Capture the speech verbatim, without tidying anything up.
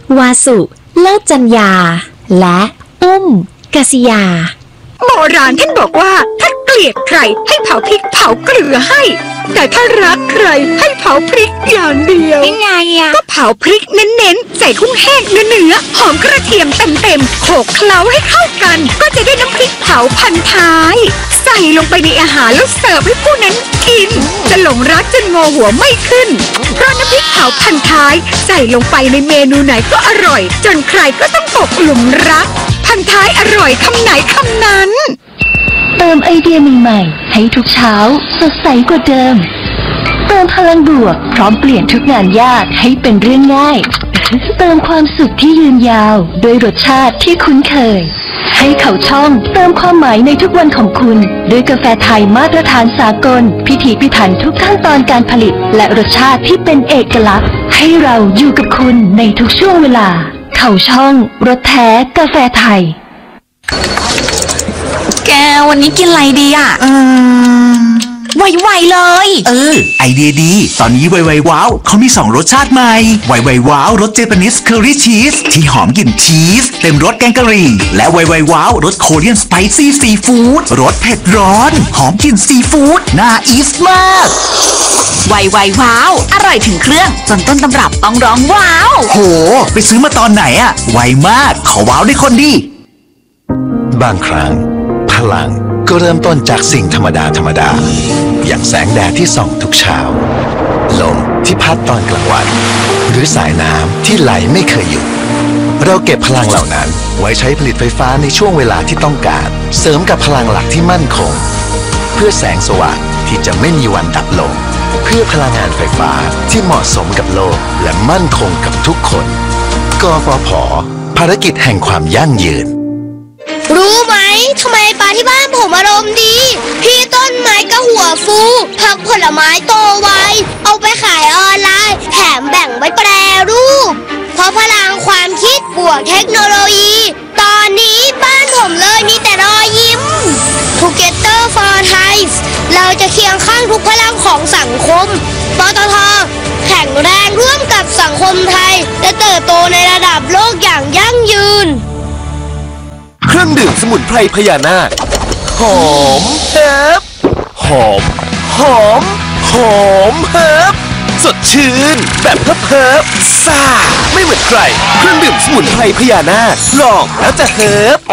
วาสุเลิศจัญญาและอุ้มกษิยาโบราณท่านบอกว่าถ้าเกลียดใครให้เผาพริกเผาเกลือให้แต่ถ้ารักใครให้เผาพริกอย่างเดียวยังไงอะก็เผาพริกเน้นๆใส่กุ้งแห้งเนื้อๆหอมกระเทียมเต็มๆโขลกเคล้าให้เข้ากันก็จะได้น้ำพริกเผาพันท้ายใส่ลงไปในอาหารแล้วเสิร์ฟให้ผู้นั้นกินจะหลงรักจนงอหัวไม่ขึ้นเพราะน้ำพริกเผาพันท้ายใส่ลงไปในเมนูไหนก็อร่อยจนใครก็ต้องตกหลุมรักพันท้ายอร่อยคำไหนคำนั้นเติมไอเดียใหม่ๆให้ทุกเช้าสดใสกว่าเดิมเติมพลังบวกพร้อมเปลี่ยนทุกงานยากให้เป็นเรื่องง่ายเติมความสุขที่ยืนยาวด้วยรสชาติที่คุ้นเคยให้เขาช่องเติมความหมายในทุกวันของคุณด้วยกาแฟไทยมาตรฐานสากลพิถีพิถันทุกขั้นตอนการผลิตและรสชาติที่เป็นเอกลักษณ์ให้เราอยู่กับคุณในทุกช่วงเวลาเขาช่องรสแท้กาแฟไทยแกวันนี้กินอะไรดีอ่ะอืมไวๆเลยเออไอเดียดีตอนนี้ไวๆว้าวเขามีสองรสชาติใหม่ไวๆว้าวรสเจแปนิสเคอรี่ชีสที่หอมกลิ่นชีสเต็มรสแกงกะหรี่และไวๆว้าวรสโคเรียนสไปซี่ซีฟู้ดรสเผ็ดร้อนหอมกลิ่นซีฟู้ดน่าอีสมากไวๆว้าวอร่อยถึงเครื่องจนต้นตำรับต้องร้องว้าวโหไปซื้อมาตอนไหนอะไวมากขอว้าวได้คนดีบางครั้งพลังก็เริ่มต้นจากสิ่งธรรมดาธรรมดาอย่างแสงแดดที่ส่องทุกเช้าลมที่พัดตอนกลางวันหรือสายน้ำที่ไหลไม่เคยหยุดเราเก็บพลังเหล่านั้นไว้ใช้ผลิตไฟฟ้าในช่วงเวลาที่ต้องการเสริมกับพลังหลักที่มั่นคงเพื่อแสงสว่างที่จะไม่มีวันดับลงเพื่อพลังงานไฟฟ้าที่เหมาะสมกับโลกและมั่นคงกับทุกคนกฟผ.ภารกิจแห่งความยั่งยืนรู้ไหมทำไมปลาที่บ้านผมอารมณ์ดีพี่ต้นไม้ก็หัวฟูผักผลไม้โตไวเอาไปขายออนไลน์แถมแบ่งไว้แปรรูปเพราะพลังความคิดบวกเทคโนโลยีตอนนี้บ้านผมเลยมีแต่รอยยิ้ม Together for Thai เราจะเคียงข้างทุกพลังของสังคมปตท.แข็งแรงร่วมกับสังคมไทยและเติบโตในระดับโลกอย่างยั่งยืนเครื่องดื่มสมุนไพรพญานาคหอมเฮิบหอมหอมหอมเฮิบสดชื่นแบบเฮิบเฮิบซ่าไม่เหมือนใครเครื่องดื่มสมุนไพรพญานาคลองแล้วจะเฮิบ